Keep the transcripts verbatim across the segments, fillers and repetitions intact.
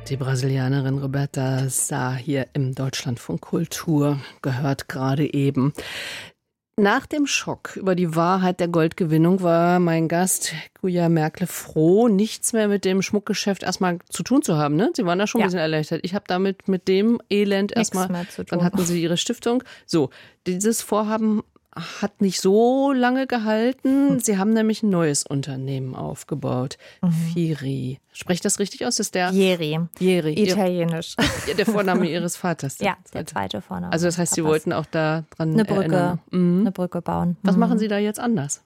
Die Brasilianerin Roberta Sá hier im Deutschlandfunk Kultur, gehört gerade eben. Nach dem Schock über die Wahrheit der Goldgewinnung war mein Gast Guja Merkle froh, nichts mehr mit dem Schmuckgeschäft erstmal zu tun zu haben. Ne? Sie waren da schon ja. ein bisschen erleichtert. Ich habe damit mit dem Elend erstmal, dann hatten Sie Ihre Stiftung. So, dieses Vorhaben hat nicht so lange gehalten. Sie haben nämlich ein neues Unternehmen aufgebaut. Mhm. Firi. Spreche ich das richtig aus? Das ist der Jeri. Jeri. Italienisch. Ja, der Vorname Ihres Vaters. Ja, der zweite Vorname. Also das heißt, Sie wollten auch da dran eine Brücke, erinnern. Mhm. eine Brücke bauen. Was mhm. machen Sie da jetzt anders?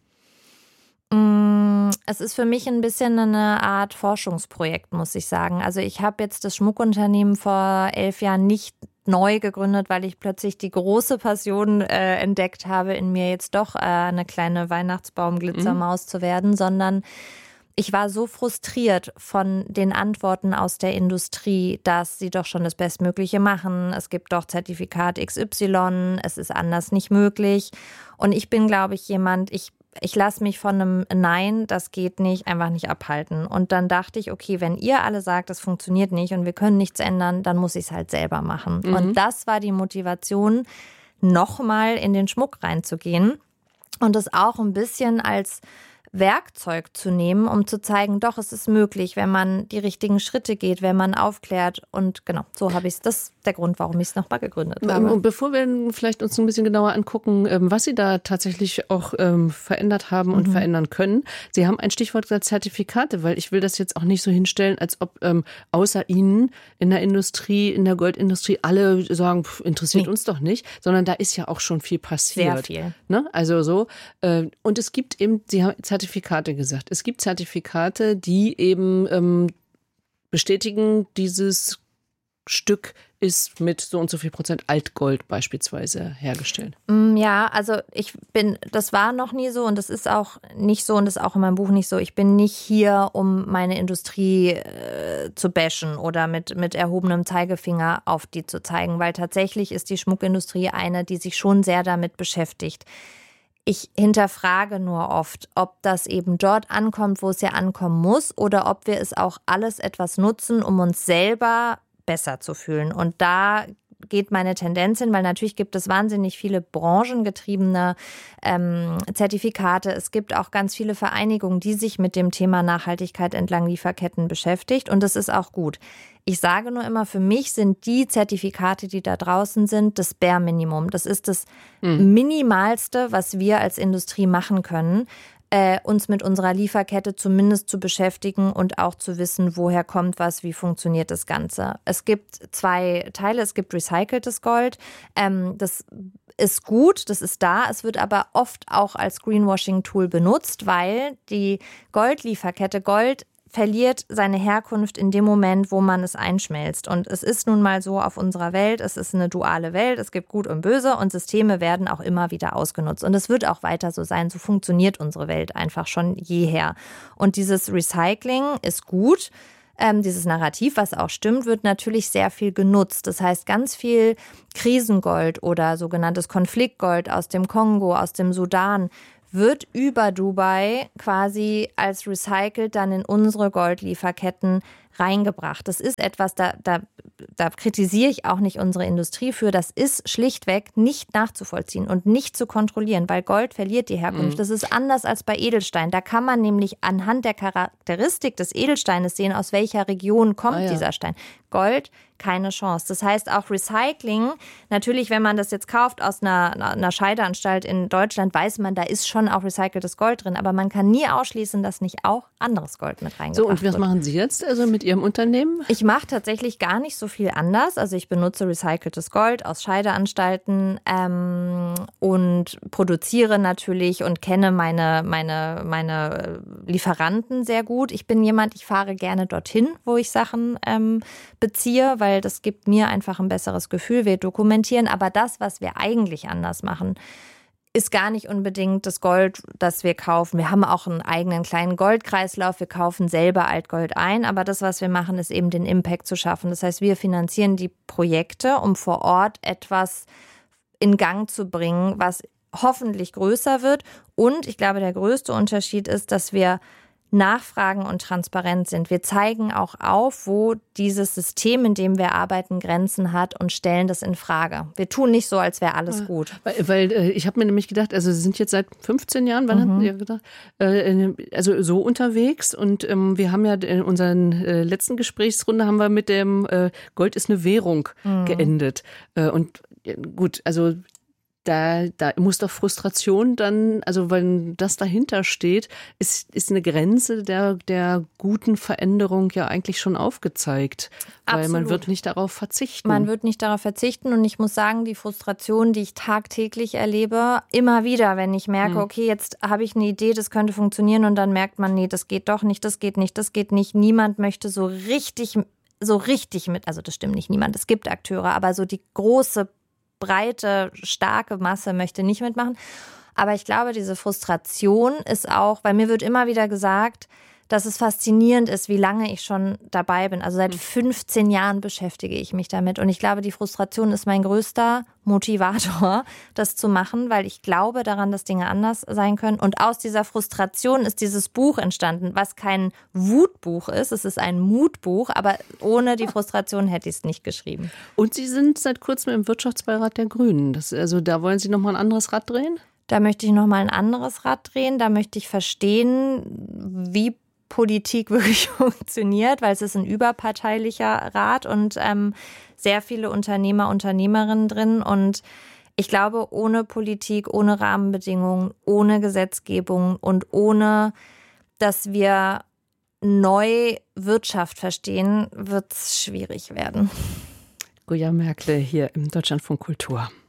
Es ist für mich ein bisschen eine Art Forschungsprojekt, muss ich sagen. Also ich habe jetzt das Schmuckunternehmen vor elf Jahren nicht neu gegründet, weil ich plötzlich die große Passion äh, entdeckt habe, in mir jetzt doch äh, eine kleine Weihnachtsbaum-Glitzermaus mhm. zu werden, sondern ich war so frustriert von den Antworten aus der Industrie, dass sie doch schon das Bestmögliche machen. Es gibt doch Zertifikat X Y, es ist anders nicht möglich. Und ich bin, glaube ich, jemand, ich Ich lasse mich von einem Nein, das geht nicht, einfach nicht abhalten. Und dann dachte ich, okay, wenn ihr alle sagt, das funktioniert nicht und wir können nichts ändern, dann muss ich es halt selber machen. Mhm. Und das war die Motivation, nochmal in den Schmuck reinzugehen und das auch ein bisschen als Werkzeug zu nehmen, um zu zeigen, doch, es ist möglich, wenn man die richtigen Schritte geht, wenn man aufklärt. Und genau, so habe ich es. Das ist der Grund, warum ich es nochmal gegründet habe. Und bevor wir vielleicht uns ein bisschen genauer angucken, was Sie da tatsächlich auch ähm, verändert haben und mhm. verändern können. Sie haben ein Stichwort gesagt, Zertifikate, weil ich will das jetzt auch nicht so hinstellen, als ob ähm, außer Ihnen in der Industrie, in der Goldindustrie alle sagen, pff, interessiert nee. uns doch nicht, sondern da ist ja auch schon viel passiert. Sehr viel. Ne? Also so. Äh, und es gibt eben, Sie haben Zertifikate gesagt. Es gibt Zertifikate, die eben ähm, bestätigen, dieses Stück ist mit so und so viel Prozent Altgold beispielsweise hergestellt. Ja, also ich bin, das war noch nie so und das ist auch nicht so und das ist auch in meinem Buch nicht so. Ich bin nicht hier, um meine Industrie äh, zu bashen oder mit, mit erhobenem Zeigefinger auf die zu zeigen, weil tatsächlich ist die Schmuckindustrie eine, die sich schon sehr damit beschäftigt. Ich hinterfrage nur oft, ob das eben dort ankommt, wo es ja ankommen muss, oder ob wir es auch alles etwas nutzen, um uns selber besser zu fühlen. Und da geht meine Tendenz hin, weil natürlich gibt es wahnsinnig viele branchengetriebene ähm, Zertifikate. Es gibt auch ganz viele Vereinigungen, die sich mit dem Thema Nachhaltigkeit entlang Lieferketten beschäftigt. Und das ist auch gut. Ich sage nur immer, für mich sind die Zertifikate, die da draußen sind, das Bare Minimum. Das ist das mhm. Minimalste, was wir als Industrie machen können, äh, uns mit unserer Lieferkette zumindest zu beschäftigen und auch zu wissen, woher kommt was, wie funktioniert das Ganze. Es gibt zwei Teile. Es gibt recyceltes Gold. Ähm, das ist gut, das ist da. Es wird aber oft auch als Greenwashing-Tool benutzt, weil die Goldlieferkette Gold verliert seine Herkunft in dem Moment, wo man es einschmelzt. Und es ist nun mal so auf unserer Welt, es ist eine duale Welt, es gibt Gut und Böse und Systeme werden auch immer wieder ausgenutzt. Und es wird auch weiter so sein, so funktioniert unsere Welt einfach schon jeher. Und dieses Recycling ist gut. Ähm, dieses Narrativ, was auch stimmt, wird natürlich sehr viel genutzt. Das heißt, ganz viel Krisengold oder sogenanntes Konfliktgold aus dem Kongo, aus dem Sudan wird über Dubai quasi als recycelt dann in unsere Goldlieferketten reingebracht. Das ist etwas, da, da, da kritisiere ich auch nicht unsere Industrie für. Das ist schlichtweg nicht nachzuvollziehen und nicht zu kontrollieren, weil Gold verliert die Herkunft. Mhm. Das ist anders als bei Edelstein. Da kann man nämlich anhand der Charakteristik des Edelsteines sehen, aus welcher Region kommt ah, ja. dieser Stein. Gold, keine Chance. Das heißt auch Recycling, natürlich, wenn man das jetzt kauft aus einer, einer Scheideanstalt in Deutschland, weiß man, da ist schon auch recyceltes Gold drin, aber man kann nie ausschließen, dass nicht auch anderes Gold mit reingebracht wird. So, und was wird. machen Sie jetzt also mit Ihrem Unternehmen? Ich mache tatsächlich gar nicht so viel anders. Also ich benutze recyceltes Gold aus Scheideanstalten ähm, und produziere natürlich und kenne meine, meine, meine Lieferanten sehr gut. Ich bin jemand, ich fahre gerne dorthin, wo ich Sachen ähm, beziehe, weil das gibt mir einfach ein besseres Gefühl. Wir dokumentieren, aber das, was wir eigentlich anders machen, ist gar nicht unbedingt das Gold, das wir kaufen. Wir haben auch einen eigenen kleinen Goldkreislauf. Wir kaufen selber Altgold ein. Aber das, was wir machen, ist eben den Impact zu schaffen. Das heißt, wir finanzieren die Projekte, um vor Ort etwas in Gang zu bringen, was hoffentlich größer wird. Und ich glaube, der größte Unterschied ist, dass wir nachfragen und transparent sind. Wir zeigen auch auf, wo dieses System, in dem wir arbeiten, Grenzen hat und stellen das in Frage. Wir tun nicht so, als wäre alles gut. Weil, weil äh, ich habe mir nämlich gedacht, also Sie sind jetzt seit fünfzehn Jahren, wann mhm. hatten Sie gedacht, äh, also so unterwegs und ähm, wir haben ja in unserer äh, letzten Gesprächsrunde haben wir mit dem äh, Gold ist eine Währung mhm. geendet. Äh, und äh, gut, also Da, da muss doch Frustration dann, also wenn das dahinter steht, ist, ist eine Grenze der, der guten Veränderung ja eigentlich schon aufgezeigt. Weil Absolut. Man wird nicht darauf verzichten. Man wird nicht darauf verzichten und ich muss sagen, die Frustration, die ich tagtäglich erlebe, immer wieder, wenn ich merke, hm. okay, jetzt habe ich eine Idee, das könnte funktionieren und dann merkt man, nee, das geht doch nicht, das geht nicht, das geht nicht. Niemand möchte so richtig, so richtig mit, also das stimmt nicht, niemand, es gibt Akteure, aber so die große breite, starke Masse möchte nicht mitmachen. Aber ich glaube, diese Frustration ist auch, weil mir wird immer wieder gesagt, dass es faszinierend ist, wie lange ich schon dabei bin. Also seit fünfzehn Jahren beschäftige ich mich damit. Und ich glaube, die Frustration ist mein größter Motivator, das zu machen, weil ich glaube daran, dass Dinge anders sein können. Und aus dieser Frustration ist dieses Buch entstanden, was kein Wutbuch ist. Es ist ein Mutbuch, aber ohne die Frustration hätte ich es nicht geschrieben. Und Sie sind seit kurzem im Wirtschaftsbeirat der Grünen. Das, also da wollen Sie noch mal ein anderes Rad drehen? Da möchte ich noch mal ein anderes Rad drehen. Da möchte ich verstehen, wie Politik wirklich funktioniert, weil es ist ein überparteilicher Rat und ähm, sehr viele Unternehmer, Unternehmerinnen drin. Und ich glaube, ohne Politik, ohne Rahmenbedingungen, ohne Gesetzgebung und ohne, dass wir neu Wirtschaft verstehen, wird es schwierig werden. Guya Merkle hier im Deutschlandfunk Kultur.